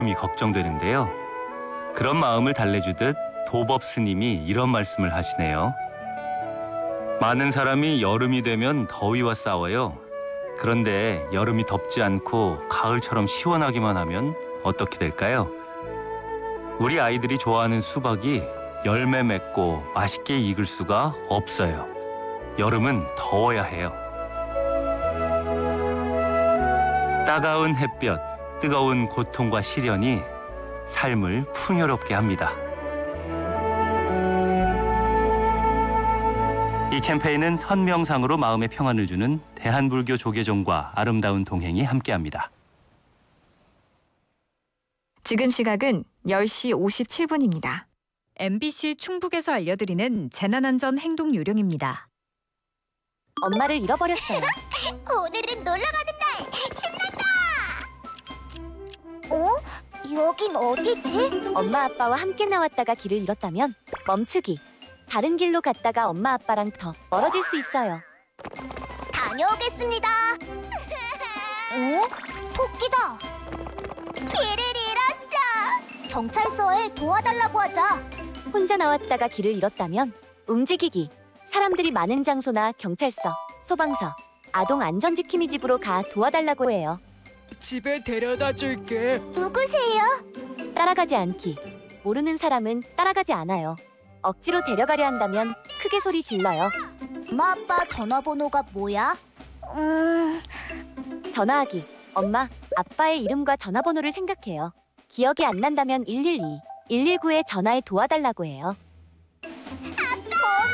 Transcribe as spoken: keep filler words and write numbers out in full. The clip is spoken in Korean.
이 걱정되는데요. 그런 마음을 달래주듯 도법 스님이 이런 말씀을 하시네요. 많은 사람이 여름이 되면 더위와 싸워요. 그런데 여름이 덥지 않고 가을처럼 시원하기만 하면 어떻게 될까요? 우리 아이들이 좋아하는 수박이 열매 맺고 맛있게 익을 수가 없어요. 여름은 더워야 해요. 따가운 햇볕, 뜨거운 고통과 시련이 삶을 풍요롭게 합니다. 이 캠페인은 선명상으로 마음의 평안을 주는 대한불교 조계종과 아름다운 동행이 함께합니다. 지금 시각은 열 시 오십칠 분입니다. 엠비씨 충북에서 알려드리는 재난안전 행동 요령입니다. 엄마를 잃어버렸어요. 오늘은 놀러 가는 날! 신난다! 어? 여긴 어디지? 엄마 아빠와 함께 나왔다가 길을 잃었다면 멈추기. 다른 길로 갔다가 엄마 아빠랑 더 멀어질 수 있어요. 다녀오겠습니다. 어? 토끼다. 길을 잃었어. 경찰서에 도와달라고 하자. 혼자 나왔다가 길을 잃었다면 움직이기. 사람들이 많은 장소나 경찰서, 소방서, 아동 안전지킴이 집으로 가 도와달라고 해요. 집에 데려다 줄게. 누구세요? 따라가지 않기. 모르는 사람은 따라가지 않아요. 억지로 데려가려 한다면 크게 소리 질러요. 엄마 아빠 전화번호가 뭐야? 음... 전화하기. 엄마, 아빠의 이름과 전화번호를 생각해요. 기억이 안 난다면 일일이, 일일구에 전화해 도와달라고 해요.